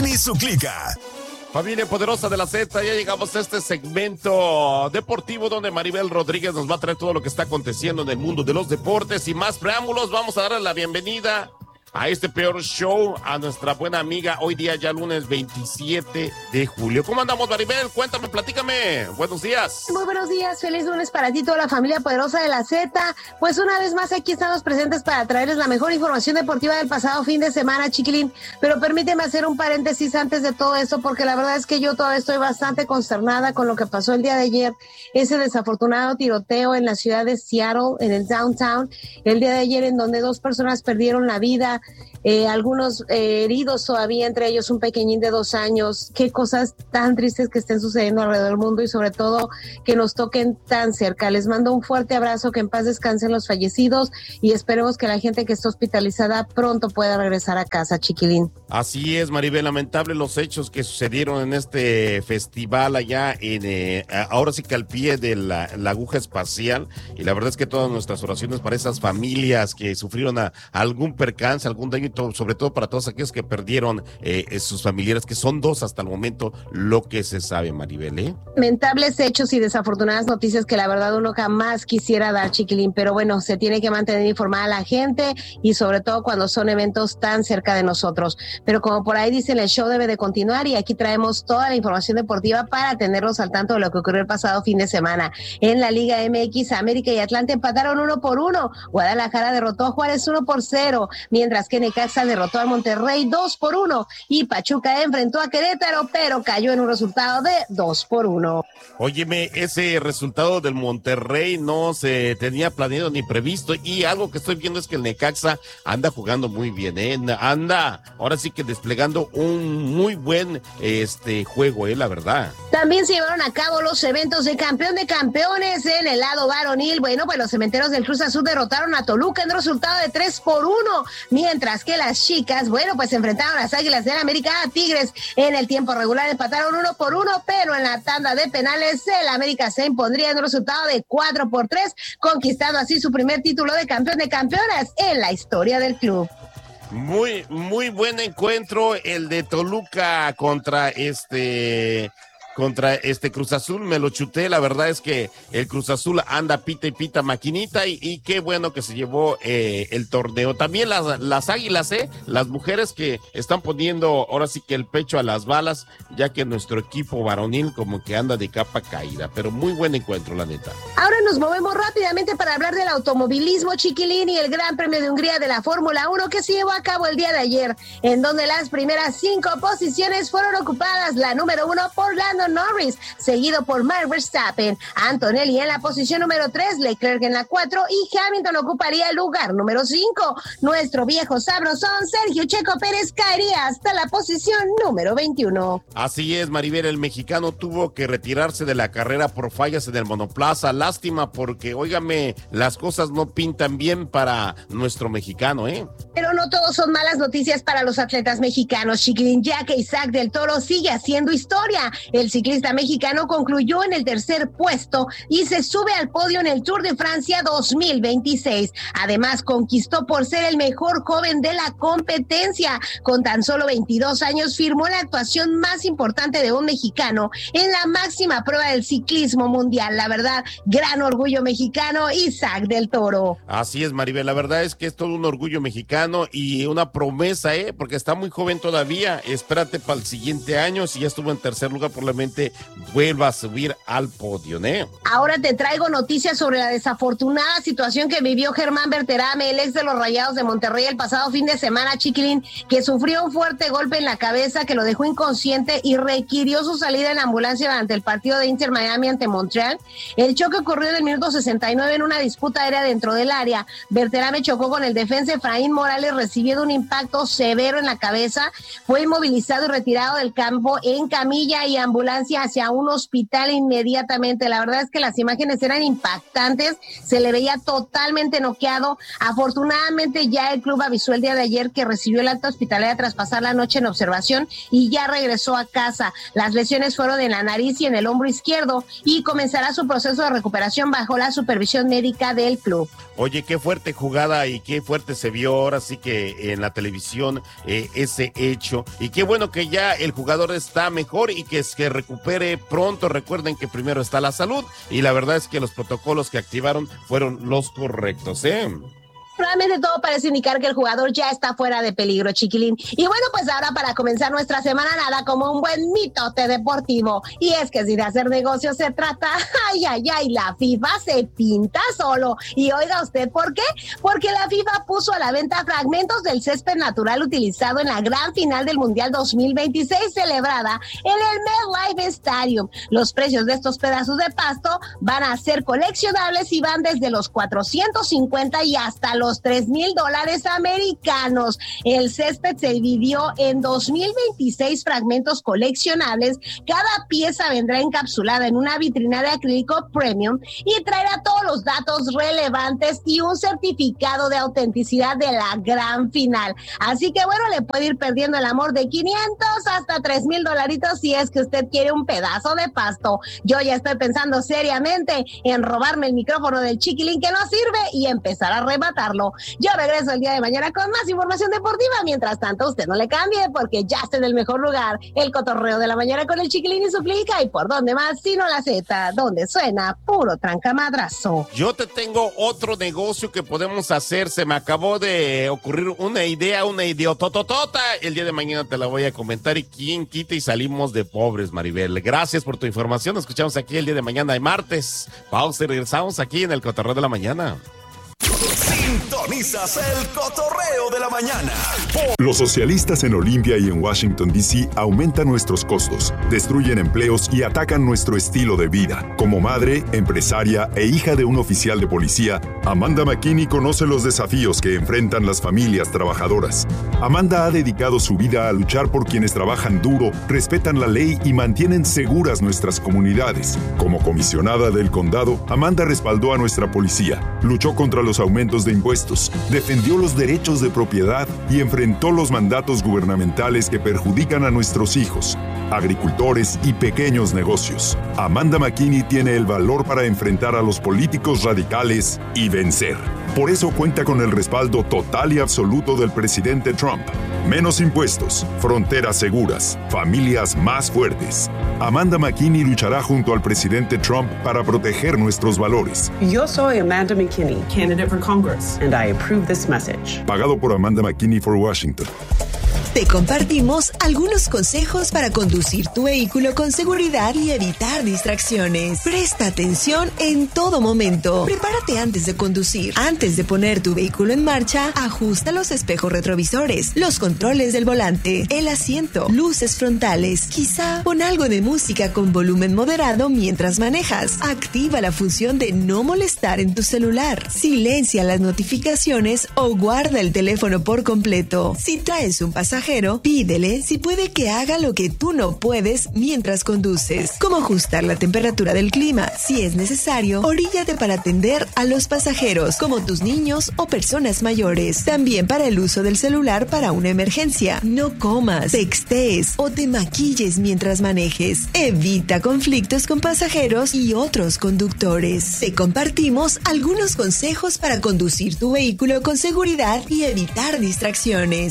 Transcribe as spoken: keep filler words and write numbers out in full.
Chiquilín y su clica. Familia poderosa de la Z, ya llegamos a este segmento deportivo donde Maribel Rodríguez nos va a traer todo lo que está aconteciendo en el mundo de los deportes. Y más preámbulos, vamos a darle la bienvenida a este peor show a nuestra buena amiga, hoy día ya lunes veintisiete de julio. ¿Cómo andamos, Maribel? Cuéntame, platícame. Buenos días. Muy buenos días, feliz lunes para ti, toda la familia poderosa de la Z. Pues una vez más aquí estamos presentes para traerles la mejor información deportiva del pasado fin de semana, chiquilín. Pero permíteme hacer un paréntesis antes de todo esto, porque la verdad es que yo todavía estoy bastante consternada con lo que pasó el día de ayer, ese desafortunado tiroteo en la ciudad de Seattle, en el downtown, el día de ayer, en donde dos personas perdieron la vida. Eh, algunos eh, heridos todavía, entre ellos un pequeñín de dos años. Qué cosas tan tristes que estén sucediendo alrededor del mundo y sobre todo que nos toquen tan cerca. Les mando un fuerte abrazo, que en paz descansen los fallecidos y esperemos que la gente que está hospitalizada pronto pueda regresar a casa, chiquilín. Así es, Maribel, lamentable los hechos que sucedieron en este festival allá en, eh, ahora sí que al pie de la, la aguja espacial, y la verdad es que todas nuestras oraciones para esas familias que sufrieron a, a algún percance, algún daño, sobre todo para todos aquellos que perdieron eh, sus familiares, que son dos hasta el momento, lo que se sabe, Maribel, ¿eh? Lamentables hechos y desafortunadas noticias que la verdad uno jamás quisiera dar, chiquilín, pero bueno, se tiene que mantener informada la gente y sobre todo cuando son eventos tan cerca de nosotros. Pero como por ahí dicen, el show debe de continuar y aquí traemos toda la información deportiva para tenerlos al tanto de lo que ocurrió el pasado fin de semana. En la Liga M X, América y Atlante empataron uno por uno, Guadalajara derrotó a Juárez uno por cero, mientras que Necaxa derrotó a Monterrey dos por uno y Pachuca enfrentó a Querétaro, pero cayó en un resultado de dos por uno. Óyeme, ese resultado del Monterrey no se tenía planeado ni previsto, y algo que estoy viendo es que el Necaxa anda jugando muy bien, ¿eh? Anda, ahora sí que desplegando un muy buen este juego, ¿eh? La verdad. También se llevaron a cabo los eventos de campeón de campeones en el lado varonil. Bueno, pues los cementeros del Cruz Azul derrotaron a Toluca en un resultado de tres por uno, mientras que las chicas, bueno, pues se enfrentaron a las Águilas del América a Tigres. En el tiempo regular empataron uno por uno, pero en la tanda de penales el América se impondría en un resultado de cuatro por tres, conquistando así su primer título de campeón de campeonas en la historia del club. Muy, muy buen encuentro el de Toluca contra este... contra este Cruz Azul, me lo chuté. La verdad es que el Cruz Azul anda pita y pita maquinita, y, y qué bueno que se llevó eh, el torneo. También las, las águilas, eh, las mujeres que están poniendo ahora sí que el pecho a las balas, ya que nuestro equipo varonil como que anda de capa caída, pero muy buen encuentro, la neta. Ahora nos movemos rápidamente para hablar del automovilismo, chiquilín, y el Gran Premio de Hungría de la Fórmula uno que se llevó a cabo el día de ayer, en donde las primeras cinco posiciones fueron ocupadas. La número uno por Lando Norris, seguido por Max Verstappen, Antonelli en la posición número tres, Leclerc en la cuatro y Hamilton ocuparía el lugar número cinco. Nuestro viejo sabrosón Sergio Checo Pérez caería hasta la posición número veintiuno. Así es, Maribel, el mexicano tuvo que retirarse de la carrera por fallas en el monoplaza. Lástima, porque, óigame, las cosas no pintan bien para nuestro mexicano, ¿eh? Pero no todos son malas noticias para los atletas mexicanos, chiquilín, ya que Isaac del Toro sigue haciendo historia. El ciclista mexicano concluyó en el tercer puesto y se sube al podio en el Tour de Francia dos mil veintiséis. Además, conquistó por ser el mejor joven de la competencia. Con tan solo veintidós años, firmó la actuación más importante de un mexicano en la máxima prueba del ciclismo mundial. La verdad, gran orgullo mexicano, Isaac del Toro. Así es, Maribel, la verdad es que es todo un orgullo mexicano y una promesa, ¿eh? Porque está muy joven todavía. Espérate para el siguiente año, si ya estuvo en tercer lugar, probablemente vuelva a subir al podio, ¿eh? Ahora te traigo noticias sobre la desafortunada situación que vivió Germán Berterame, el ex de los Rayados de Monterrey, el pasado fin de semana, chiquilín, que sufrió un fuerte golpe en la cabeza que lo dejó inconsciente y requirió su salida en ambulancia durante el partido de Inter Miami ante Montreal. El choque ocurrió en el minuto sesenta y nueve en una disputa aérea dentro del área. Berterame chocó con el defensa Efraín Morales, recibiendo un impacto severo en la cabeza. Fue inmovilizado y retirado del campo en camilla y ambulancia ambulancia hacia un hospital inmediatamente. La verdad es que las imágenes eran impactantes, se le veía totalmente noqueado. Afortunadamente ya el club avisó el día de ayer que recibió el alta hospitalaria tras pasar la noche en observación y ya regresó a casa. Las lesiones fueron en la nariz y en el hombro izquierdo y comenzará su proceso de recuperación bajo la supervisión médica del club. Oye, qué fuerte jugada y qué fuerte se vio ahora sí que en la televisión eh, ese hecho. Y qué bueno que ya el jugador está mejor y que es que recupere pronto. Recuerden que primero está la salud y la verdad es que los protocolos que activaron fueron los correctos, ¿eh? Realmente todo parece indicar que el jugador ya está fuera de peligro, chiquilín. Y bueno, pues ahora para comenzar nuestra semana, nada como un buen mitote deportivo. Y es que si de hacer negocios se trata, ay, ay, ay, la FIFA se pinta solo. Y oiga usted, ¿por qué? Porque la FIFA puso a la venta fragmentos del césped natural utilizado en la gran final del Mundial dos mil veintiséis celebrada en el MetLife Stadium. Los precios de estos pedazos de pasto van a ser coleccionables y van desde los cuatrocientos cincuenta y hasta los tres mil dólares americanos. El césped se dividió en dos mil veintiséis fragmentos coleccionables. Cada pieza vendrá encapsulada en una vitrina de acrílico premium y traerá todos los datos relevantes y un certificado de autenticidad de la gran final. Así que bueno, le puede ir perdiendo el amor de quinientos hasta tres mil dolaritos si es que usted quiere un pedazo de pasto. Yo ya estoy pensando seriamente en robarme el micrófono del chiquilín que no sirve y empezar a arrebatarlo. Yo regreso el día de mañana con más información deportiva. Mientras tanto, usted no le cambie porque ya está en el mejor lugar. El cotorreo de la mañana con el chiquilín y su plica. ¿Y por dónde más? Sino la Z, donde suena puro trancamadrazo. Yo te tengo otro negocio que podemos hacer. Se me acabó de ocurrir una idea, una idiotototota. El día de mañana te la voy a comentar y quién quita y salimos de pobres, Maribel. Gracias por tu información. Nos escuchamos aquí el día de mañana de martes. Pausa y regresamos aquí en el cotorreo de la mañana. Sintonizas el cotorreo de la mañana. Los socialistas en Olimpia y en Washington, D C aumentan nuestros costos, destruyen empleos y atacan nuestro estilo de vida. Como madre, empresaria e hija de un oficial de policía, Amanda McKinney conoce los desafíos que enfrentan las familias trabajadoras. Amanda ha dedicado su vida a luchar por quienes trabajan duro, respetan la ley y mantienen seguras nuestras comunidades. Como comisionada del condado, Amanda respaldó a nuestra policía, luchó contra los aumentos de impuestos, defendió los derechos de propiedad y enfrentó los mandatos gubernamentales que perjudican a nuestros hijos, agricultores y pequeños negocios. Amanda McKinney tiene el valor para enfrentar a los políticos radicales y vencer. Por eso cuenta con el respaldo total y absoluto del presidente Trump. Menos impuestos, fronteras seguras, familias más fuertes. Amanda McKinney luchará junto al presidente Trump para proteger nuestros valores. Yo soy Amanda McKinney, candidate for Congress, and I approve this message. Pagado por Amanda McKinney for Washington. Te compartimos algunos consejos para conducir tu vehículo con seguridad y evitar distracciones. Presta atención en todo momento. Prepárate antes de conducir. Antes de poner tu vehículo en marcha, ajusta los espejos retrovisores, los controles del volante, el asiento, luces frontales. Quizá pon algo de música con volumen moderado mientras manejas. Activa la función de no molestar en tu celular. Silencia las notificaciones o guarda el teléfono por completo. Si traes un pasajero, pídele si puede que haga lo que tú no puedes mientras conduces, como ajustar la temperatura del clima. Si es necesario, oríllate para atender a los pasajeros, como tus niños o personas mayores. También para el uso del celular para una emergencia. No comas, textees o te maquilles mientras manejes. Evita conflictos con pasajeros y otros conductores. Te compartimos algunos consejos para conducir tu vehículo con seguridad y evitar distracciones.